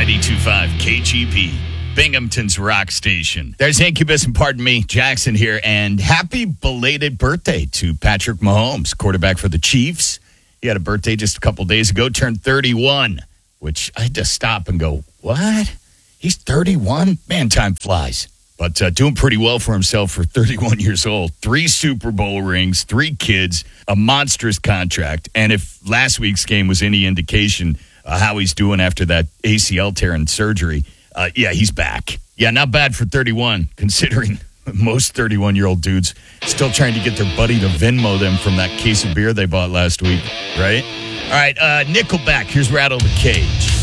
92.5 KGP, Binghamton's rock station. There's Incubus and Pardon Me, Jackson here, and happy belated birthday to Patrick Mahomes, quarterback for the Chiefs. He had a birthday just a couple days ago, turned 31, which I had to stop and go, what? He's 31? Man, time flies. But doing pretty well for himself for 31 years old. 3 Super Bowl rings, 3 kids, a monstrous contract. And if last week's game was any indication how he's doing after that ACL tear and surgery, yeah, he's back. Yeah, not bad for 31, considering most 31-year-old dudes still trying to get their buddy to Venmo them from that case of beer they bought last week, right? All right, Nickelback, here's Rattle the Cage.